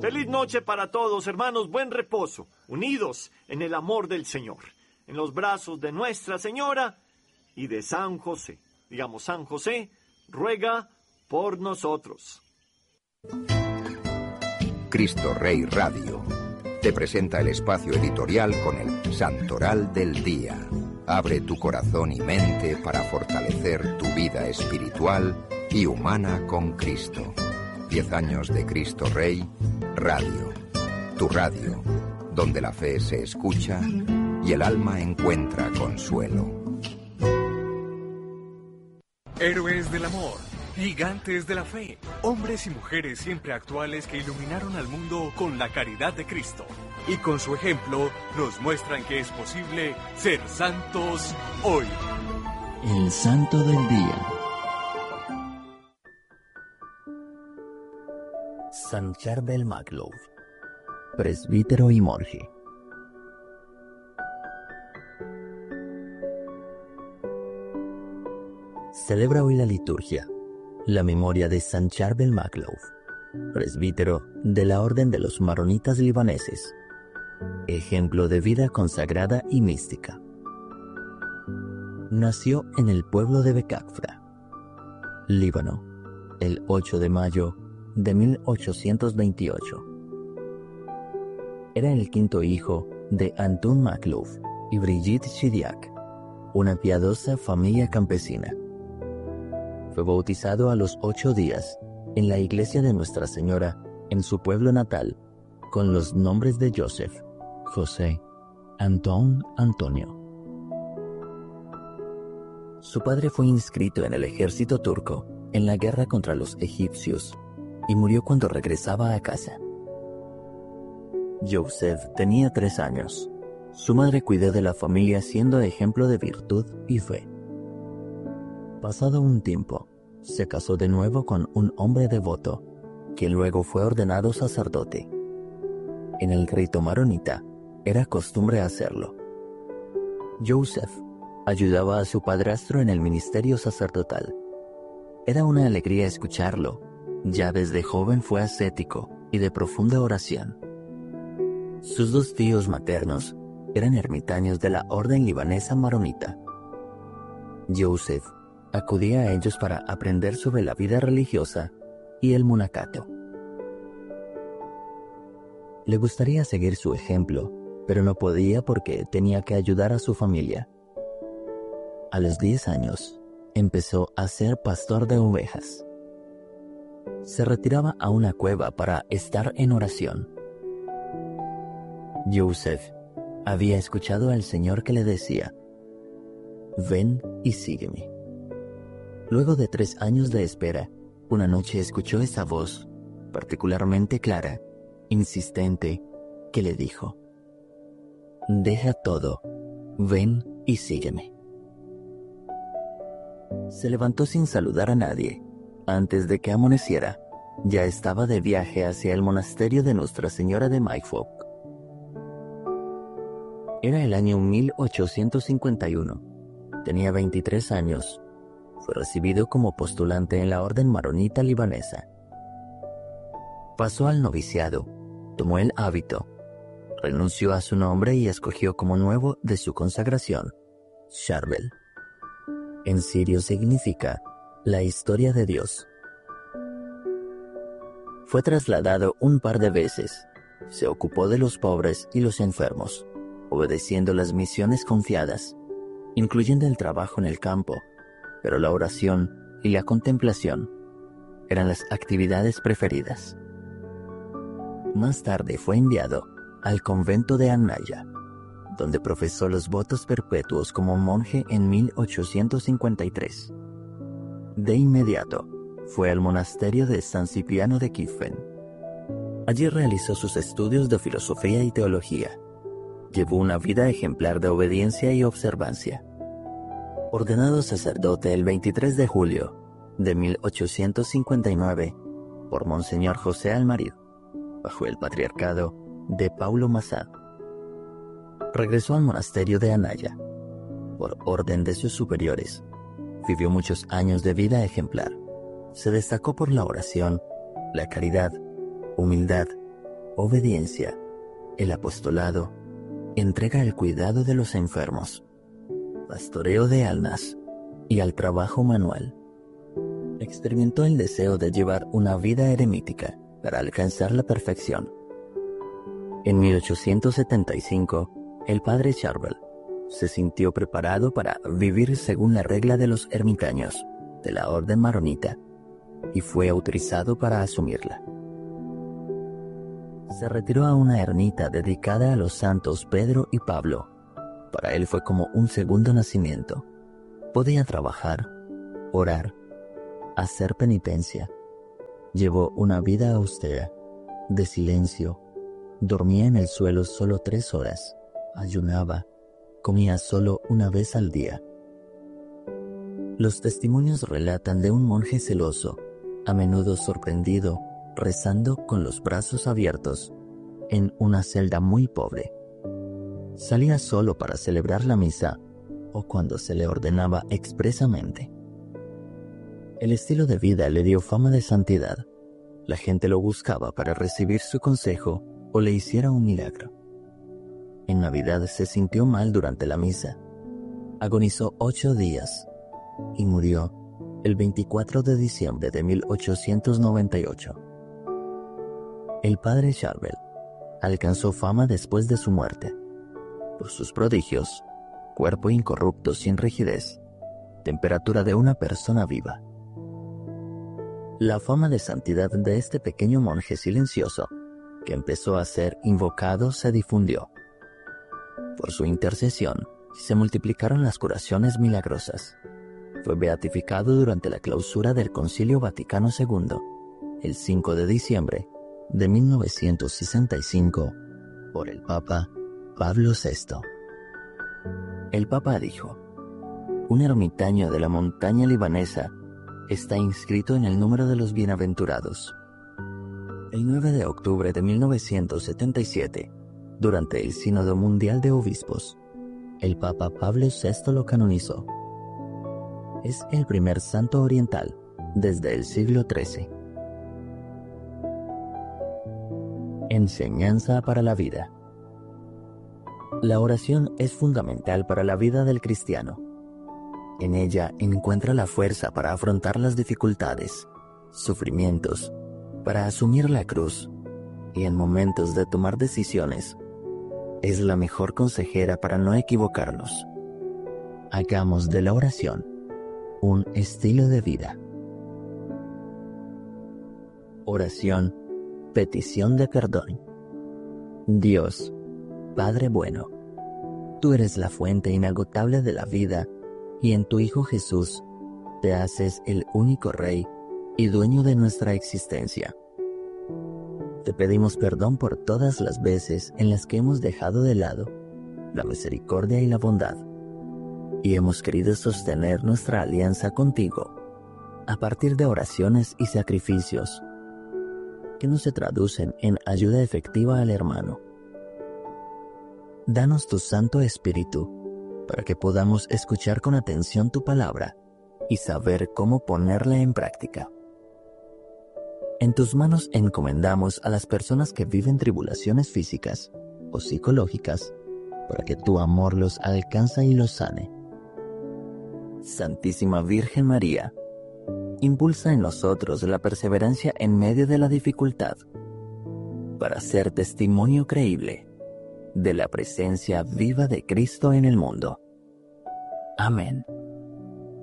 Feliz noche para todos, hermanos, buen reposo, unidos en el amor del Señor, en los brazos de Nuestra Señora y de San José. Digamos, San José, ruega por nosotros. Cristo Rey Radio te presenta el espacio editorial con el Santoral del Día. Abre tu corazón y mente para fortalecer tu vida espiritual y humana con Cristo. 10 años de Cristo Rey Radio. Tu radio, donde la fe se escucha y el alma encuentra consuelo. Héroes del amor, gigantes de la fe, hombres y mujeres siempre actuales que iluminaron al mundo con la caridad de Cristo. Y con su ejemplo nos muestran que es posible ser santos hoy. El Santo del Día. San Charbel Maglov, presbítero y monje. Celebra hoy la liturgia la memoria de San Charbel Maglov, presbítero de la Orden de los Maronitas Libaneses, ejemplo de vida consagrada y mística. Nació en el pueblo de Bekakfra, Líbano, el 8 de mayo de 1828. Era el quinto hijo de Antun Maglov y Brigitte Chidiak, una piadosa familia campesina. Fue bautizado a los 8 días en la iglesia de Nuestra Señora en su pueblo natal con los nombres de Joseph, José, Antón, Antonio. Su padre fue inscrito en el ejército turco en la guerra contra los egipcios y murió cuando regresaba a casa. Joseph tenía 3 años. Su madre cuidó de la familia siendo ejemplo de virtud y fe. Pasado un tiempo, se casó de nuevo con un hombre devoto, que luego fue ordenado sacerdote. En el rito maronita, era costumbre hacerlo. Joseph ayudaba a su padrastro en el ministerio sacerdotal. Era una alegría escucharlo. Ya desde joven fue ascético y de profunda oración. Sus 2 tíos maternos eran ermitaños de la orden libanesa maronita. Joseph acudía a ellos para aprender sobre la vida religiosa y el monacato. Le gustaría seguir su ejemplo, pero no podía porque tenía que ayudar a su familia. A los 10 años, empezó a ser pastor de ovejas. Se retiraba a una cueva para estar en oración. Joseph había escuchado al Señor que le decía: «Ven y sígueme». Luego de 3 años de espera, una noche escuchó esa voz, particularmente clara, insistente, que le dijo: «Deja todo, ven y sígueme». Se levantó sin saludar a nadie. Antes de que amaneciera, ya estaba de viaje hacia el monasterio de Nuestra Señora de Maifok. Era el año 1851. Tenía 23 años. Fue recibido como postulante en la orden maronita libanesa. Pasó al noviciado, tomó el hábito, renunció a su nombre y escogió como nuevo de su consagración, Charbel. En sirio significa la historia de Dios. Fue trasladado un par de veces. Se ocupó de los pobres y los enfermos, obedeciendo las misiones confiadas, incluyendo el trabajo en el campo, pero la oración y la contemplación eran las actividades preferidas. Más tarde fue enviado al convento de Anaya, donde profesó los votos perpetuos como monje en 1853. De inmediato, fue al monasterio de San Cipriano de Kifen. Allí realizó sus estudios de filosofía y teología. Llevó una vida ejemplar de obediencia y observancia. Ordenado sacerdote el 23 de julio de 1859 por Monseñor José Almarid, bajo el patriarcado de Paulo Massad. Regresó al monasterio de Anaya. Por orden de sus superiores, vivió muchos años de vida ejemplar. Se destacó por la oración, la caridad, humildad, obediencia, el apostolado, entrega al cuidado de los enfermos, pastoreo de almas y al trabajo manual. Experimentó el deseo de llevar una vida eremítica para alcanzar la perfección. En 1875, el padre Charbel se sintió preparado para vivir según la regla de los ermitaños de la orden maronita y fue autorizado para asumirla. Se retiró a una ermita dedicada a los santos Pedro y Pablo. Para él fue como un segundo nacimiento. Podía trabajar, orar, hacer penitencia. Llevó una vida austera, de silencio. Dormía en el suelo solo 3 horas. Ayunaba. Comía solo una vez al día. Los testimonios relatan de un monje celoso, a menudo sorprendido, rezando con los brazos abiertos, en una celda muy pobre. Salía solo para celebrar la misa o cuando se le ordenaba expresamente. El estilo de vida le dio fama de santidad. La gente lo buscaba para recibir su consejo o le hiciera un milagro. En Navidad se sintió mal durante la misa. Agonizó 8 días y murió el 24 de diciembre de 1898. El padre Charbel alcanzó fama después de su muerte por sus prodigios: cuerpo incorrupto sin rigidez, temperatura de una persona viva. La fama de santidad de este pequeño monje silencioso, que empezó a ser invocado, se difundió. Por su intercesión, se multiplicaron las curaciones milagrosas. Fue beatificado durante la clausura del Concilio Vaticano II, el 5 de diciembre de 1965, por el Papa Pablo VI. El Papa dijo: un ermitaño de la montaña libanesa está inscrito en el número de los bienaventurados. El 9 de octubre de 1977, durante el Sínodo Mundial de Obispos, el Papa Pablo VI lo canonizó. Es el primer santo oriental desde el siglo XIII. Enseñanza para la vida. La oración es fundamental para la vida del cristiano. En ella encuentra la fuerza para afrontar las dificultades, sufrimientos, para asumir la cruz, y en momentos de tomar decisiones, es la mejor consejera para no equivocarnos. Hagamos de la oración un estilo de vida. Oración, petición de perdón. Dios, Padre bueno, tú eres la fuente inagotable de la vida y en tu Hijo Jesús te haces el único Rey y dueño de nuestra existencia. Te pedimos perdón por todas las veces en las que hemos dejado de lado la misericordia y la bondad, y hemos querido sostener nuestra alianza contigo a partir de oraciones y sacrificios que no se traducen en ayuda efectiva al hermano. Danos tu Santo Espíritu para que podamos escuchar con atención tu palabra y saber cómo ponerla en práctica. En tus manos encomendamos a las personas que viven tribulaciones físicas o psicológicas, para que tu amor los alcance y los sane. Santísima Virgen María, impulsa en nosotros la perseverancia en medio de la dificultad, para ser testimonio creíble de la presencia viva de Cristo en el mundo. Amén.